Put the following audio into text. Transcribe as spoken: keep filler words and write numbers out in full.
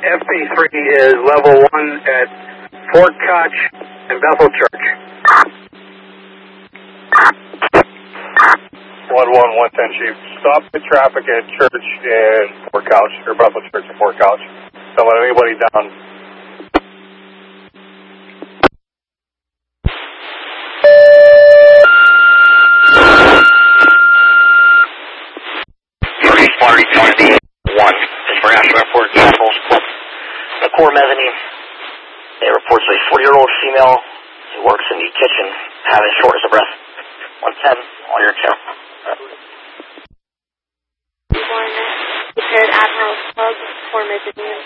F P three is level one at Fort Koch and Bethel Church. one one one ten, Chief. Stop the traffic at Church and Fort Koch, or Bethel Church and Fort Koch. Don't let anybody down. Flurry twenty-one is for National Airport Capitals. The core mezzanine. It reports a forty-year-old female who works in the kitchen having shortness of breath. one ten on your channel. One, Admiral Club, core mezzanine.